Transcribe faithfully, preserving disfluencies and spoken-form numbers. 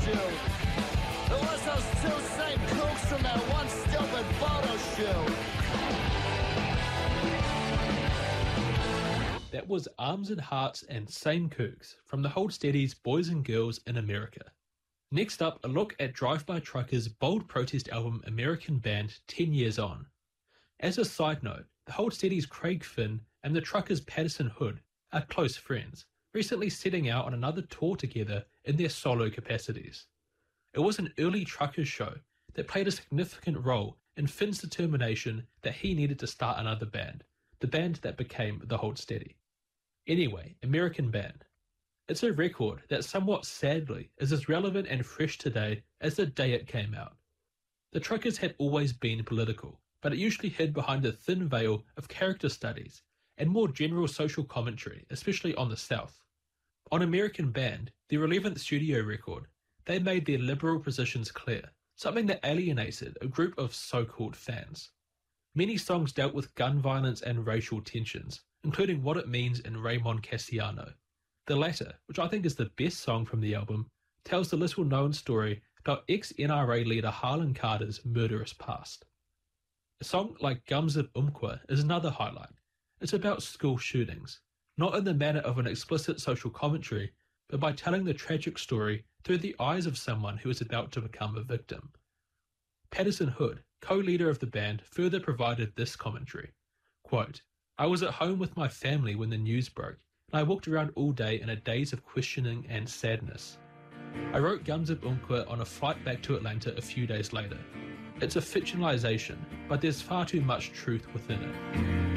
shoot. It was those two same kooks from that one stupid photo shoot. That was Arms and Hearts and Same Kooks from the Hold Steady's Boys and Girls in America. Next up, a look at Drive-By Truckers' bold protest album American Band ten years on. As a side note, the Hold Steady's Craig Finn and the Truckers' Patterson Hood are close friends, recently setting out on another tour together in their solo capacities. It was an early Truckers show that played a significant role in Finn's determination that he needed to start another band, the band that became the Hold Steady. Anyway, American Band. It's a record that somewhat sadly is as relevant and fresh today as the day it came out. The Truckers had always been political, but it usually hid behind a thin veil of character studies and more general social commentary, especially on the South. On American Band, their eleventh studio record, they made their liberal positions clear, something that alienated a group of so-called fans. Many songs dealt with gun violence and racial tensions, including What It Means in Raymond Cassiano. The latter, which I think is the best song from the album, tells the little-known story about ex-N R A leader Harlan Carter's murderous past. A song like Gumzip Umqua is another highlight. It's about school shootings, not in the manner of an explicit social commentary, but by telling the tragic story through the eyes of someone who is about to become a victim. Patterson Hood, co-leader of the band, further provided this commentary. Quote, I was at home with my family when the news broke, and I walked around all day in a daze of questioning and sadness. I wrote Gumzip Umqua on a flight back to Atlanta a few days later. It's a fictionalization, but there's far too much truth within it.